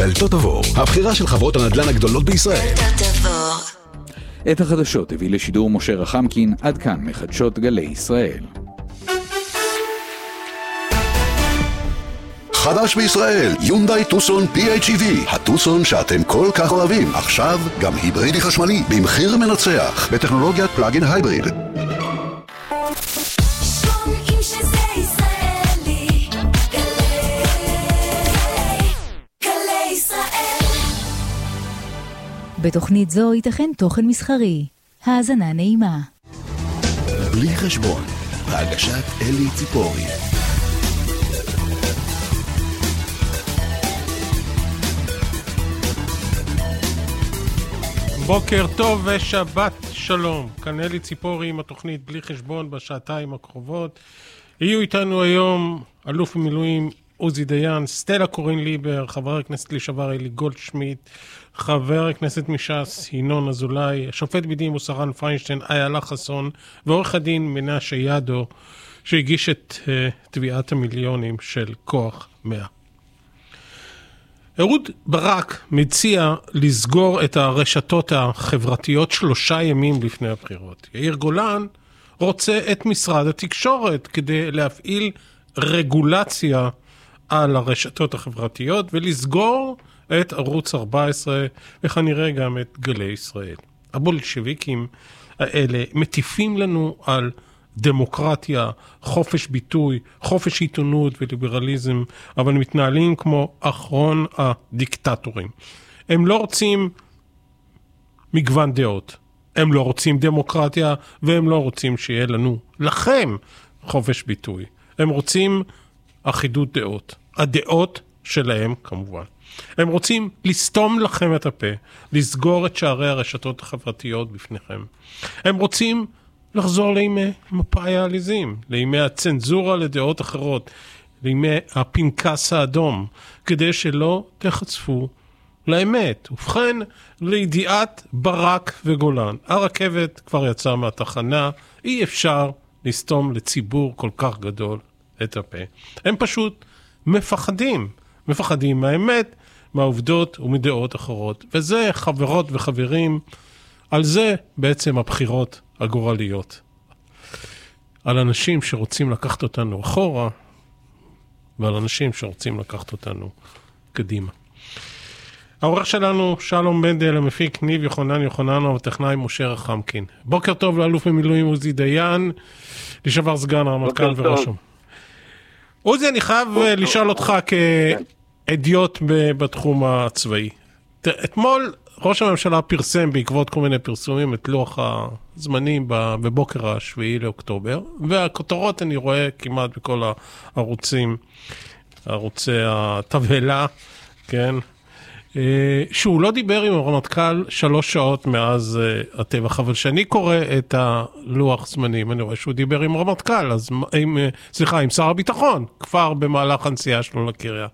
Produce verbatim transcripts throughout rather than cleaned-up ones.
דלתות עבור, הבחירה של חברות הנדל"ן הגדולות בישראל. את החדשות הביא לשידור משה רחמקין, עד כאן מחדשות גלי ישראל. חדש בישראל, יונדאי טוסון פי אייץ' אי וי, הטוסון שאתם כל כך אוהבים, עכשיו גם היברידי חשמלי, במחיר מנצח, בטכנולוגיית פלאגין הייבריד. בתוכנית זו ייתכן תוכן מסחרי. האזנה נעימה. בלי חשבון, בהגשת אלי ציפורי. בוקר טוב ושבת שלום. כאן אלי ציפורי עם התוכנית בלי חשבון בשעתיים הקרובות. יהיו איתנו היום אלוף במילואים עוזי דיין, סטלה קורין ליבר, חבר הכנסת לשעבר אלי גולדשמיט, חבר הכנסת מש"ס ינון אזולאי, השופט בדימוס הרן פיינשטיין, איילה חסון, ועורך הדין מנשה ידו, שהגיש את uh, תביעת המיליונים של כוח מאה. אהוד ברק מציע לסגור את הרשתות החברתיות שלושה ימים לפני הבחירות. יאיר גולן רוצה את משרד התקשורת כדי להפעיל רגולציה על הרשתות החברתיות ולסגור את ערוץ ארבע עשרה וכנראה גם את גלי ישראל. הבולשביקים האלה מטיפים לנו על דמוקרטיה, חופש ביטוי, חופש עיתונות וליברליזם, אבל מתנהלים כמו אחרון הדיקטטורים. הם לא רוצים מגוון דעות, הם לא רוצים דמוקרטיה, והם לא רוצים שיהיה לנו, לכם, חופש ביטוי. הם רוצים אחידות דעות. הדעות שלהם כמובן. הם רוצים לסתום לכם את הפה, לסגור את שערי הרשתות החברתיות בפניכם. הם רוצים לחזור לימי מפאי העליזים, לימי הצנזורה לדעות אחרות, לימי הפנקס האדום, כדי שלא תחשפו לאמת. ובכן, לידיעת ברק וגולן, הרכבת כבר יצאה מהתחנה, אי אפשר לסתום לציבור כל כך גדול את הפה. הם פשוט מפחדים, מפחדים מהאמת, מהעובדות ומדעות אחרות. וזה, חברות וחברים, על זה בעצם הבחירות הגורליות. על אנשים שרוצים לקחת אותנו אחורה, ועל אנשים שרוצים לקחת אותנו קדימה. העורך שלנו שלום בנדל, המפיק ניב יוחנן יוחננו, והטכנאי משה רחמקין. בוקר טוב לאלוף במילואים עוזי דיין, לשעבר סגן הרמטכ"ל וראשם. עוזי, אני חייב לשאול אותך כאדיוט בתחום הצבאי. אתמול ראש הממשלה פרסם בעקבות כל מיני פרסומים את לוח הזמנים בבוקר השביעי לאוקטובר, והכותרות אני רואה כמעט בכל הערוצים, ערוצי התבהלה, כן, שהוא לא דיבר עם הרמטכ"ל שלוש שעות מאז הטבח, אבל שאני קורא את הלוח זמנים, אני רואה שהוא דיבר עם הרמטכ"ל, אז עם, סליחה, עם שר הביטחון, כבר במהלך הנסיעה שלו לקריה.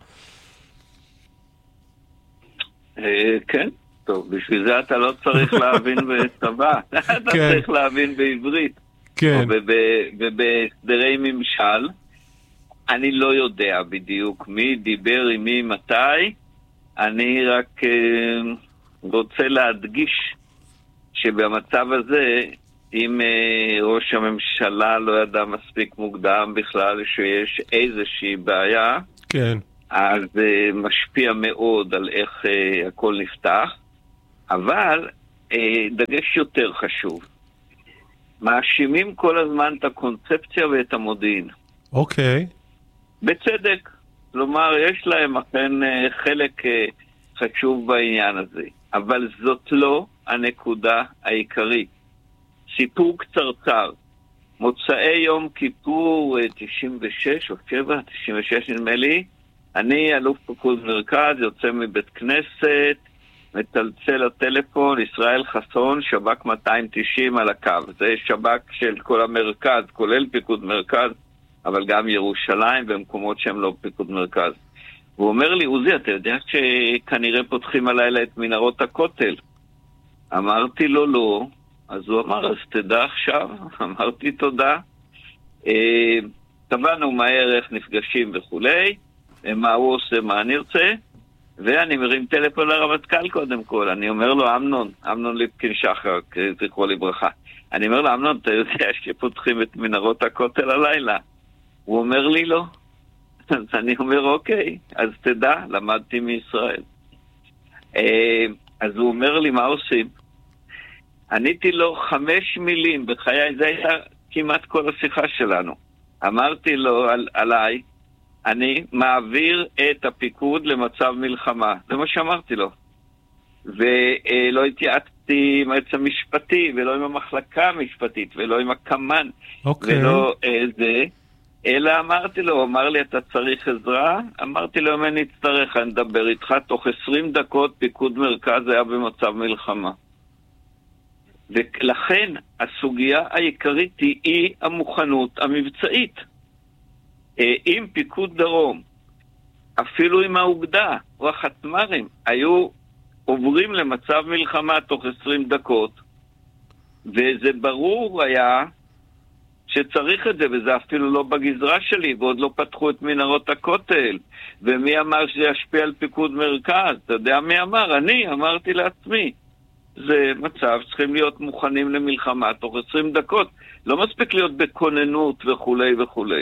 כן, טוב, בשביל זה אתה לא צריך להבין בצבא, אתה צריך להבין בעברית. כן. ובסדרי ממשל, אני לא יודע בדיוק מי דיבר עם מי מתי, אני רק רוצה להדגיש שבמצב הזה, אם ראש הממשלה לא ידע מספיק מוקדם בכלל שיש איזושהי בעיה, כן. אז uh, משפיע מאוד על איך uh, הכל נפתח, אבל uh, דגש יותר חשוב. מאשימים כל הזמן את הקונספציה ואת המודיעין. אוקיי. Okay. בצדק. כלומר, יש להם אכן uh, חלק uh, חשוב בעניין הזה. אבל זאת לא הנקודה העיקרית. סיפור קצרצר. מוצאי יום כיפור uh, תשעים ושש או שבע, תשעים ושש נדמה לי, אני, אלוף פיקוד מרכז, יוצא מבית כנסת, מצלצל הטלפון, ישראל חסון, שב"כ מאתיים תשעים על הקו. זה שב"כ של כל המרכז, כולל פיקוד מרכז, אבל גם ירושלים במקומות שהם לא פיקוד מרכז. הוא אומר לי, עוזי, אתה יודע שכנראה פותחים הלילה את מנהרות הכותל? אמרתי לו לא, אז הוא אמר, אז תדע עכשיו. אמרתי תודה. קבענו מהר איך נפגשים וכולי, מה הוא עושה, מה אני רוצה, ואני מרים טלפון לרמטכ"ל קודם כל, אני אומר לו, אמנון, אמנון ליפקין שחר, זכרו לברכה, אני אומר לו, אמנון, אתה יודע שפותחים את מנהרות הכותל הלילה? הוא אומר לי לא. אז אני אומר, אוקיי, אז תדע, למדתי מישראל. אז הוא אומר לי, מה עושים? עניתי לו חמש מילים, בחיי זה הייתה כמעט כל השיחה שלנו. אמרתי לו על, עליי, אני מעביר את הפיקוד למצב מלחמה. זה מה שאמרתי לו. ולא התייעצתי עם העץ המשפטי, ולא עם המחלקה המשפטית, ולא עם הקמן, okay. ולא אה, זה, אלא אמרתי לו, אמר לי, אתה צריך עזרה? אמרתי לו, אם אני אצטרך, אני אדבר איתך, תוך עשרים דקות פיקוד מרכז היה במצב מלחמה. ולכן הסוגיה העיקרית היא אי המוכנות המבצעית. אם פיקוד דרום, אפילו עם האוגדה או החטמרים, היו עוברים למצב מלחמה תוך עשרים דקות, וזה ברור היה שצריך את זה, וזה אפילו לא בגזרה שלי, ועוד לא פתחו את מנהרות הכותל, ומי אמר שזה ישפיע על פיקוד מרכז? אתה יודע מי אמר? אני אמרתי לעצמי. זה מצב, צריכים להיות מוכנים למלחמה תוך עשרים דקות. לא מספיק להיות בכוננות וכולי וכולי.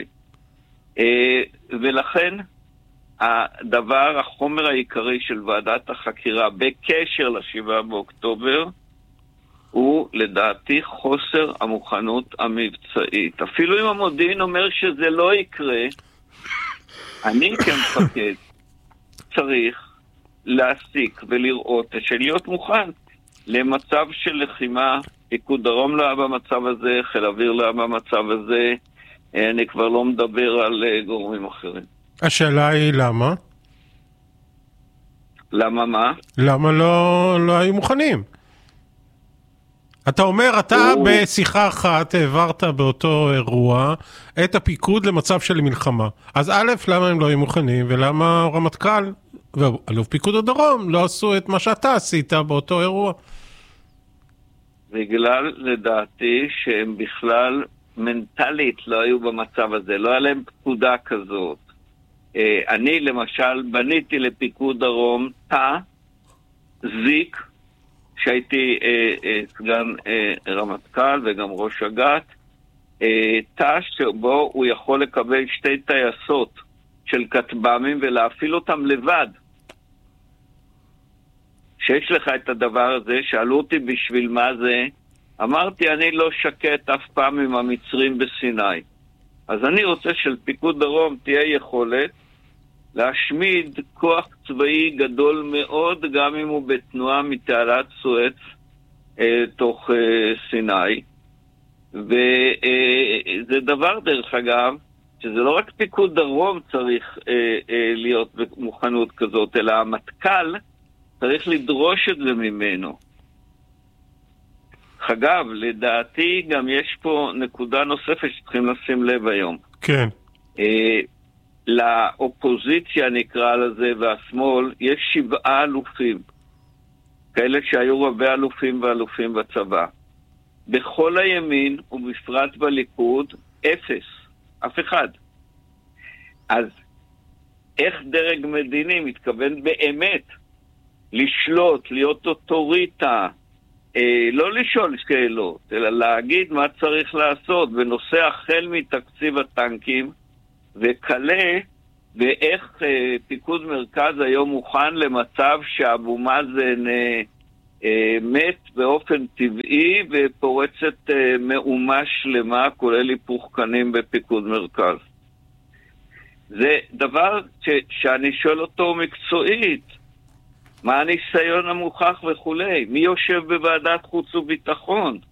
ולכן הדבר, החומר העיקרי של ועדת החקירה בקשר לשבעה באוקטובר, הוא לדעתי חוסר המוכנות המבצעית. אפילו אם המודיעין אומר שזה לא יקרה, אני כמפקד צריך להסיק ולראות שלהיות מוכן למצב של לחימה. פיקוד דרום לא היה במצב הזה, חיל אוויר לא היה במצב הזה, אני כבר לא מדבר על גורמים אחרים. השאלה היא למה? למה מה? למה לא, לא היו מוכנים? אתה אומר, אתה הוא... בשיחה אחת העברת באותו אירוע את הפיקוד למצב של מלחמה. אז א', למה הם לא היו מוכנים, ולמה רמטכ"ל ואלוף פיקוד הדרום לא עשו את מה שאתה עשית באותו אירוע? בגלל, לדעתי, שהם בכלל מנטלית לא היו במצב הזה, לא היה להם פקודה כזאת. אני למשל בניתי לפיקוד דרום תא, זיק, שהייתי אה, אה, סגן אה, רמטכ"ל וגם ראש אג"ת, אה, תא שבו הוא יכול לקבל שתי טייסות של כטב"מים ולהפעיל אותם לבד. שיש לך את הדבר הזה, שאלו אותי בשביל מה זה, אמרתי, אני לא שקט אף פעם עם המצרים בסיני. אז אני רוצה של פיקוד דרום תהיה יכולת להשמיד כוח צבאי גדול מאוד, גם אם הוא בתנועה מתעלת סואץ אה, תוך אה, סיני. וזה אה, דבר דרך אגב, שזה לא רק פיקוד דרום צריך אה, אה, להיות במוכנות כזאת, אלא המטכ"ל צריך לדרוש את זה ממנו. אגב, לדעתי גם יש פה נקודה נוספת שצריכים לשים לב היום. כן. אה, לאופוזיציה נקרא לזה והשמאל, יש שבעה אלופים. כאלה שהיו רבי אלופים ואלופים בצבא. בכל הימין ובפרט בליכוד, אפס. אף אחד. אז איך דרג מדיני מתכוון באמת לשלוט, להיות אוטוריטה, אה, לא לשאול שאלות, אלא להגיד מה צריך לעשות בנושא החל מתקציב הטנקים, וכלה ואיך אה, פיקוד מרכז היום מוכן למצב שאבו מאזן אה, אה, מת באופן טבעי ופורצת אה, מאומה שלמה, כולל היפוך קנים בפיקוד מרכז. זה דבר ש, שאני שואל אותו מקצועית. מה הניסיון המוכח וכולי? מי יושב בוועדת חוץ וביטחון?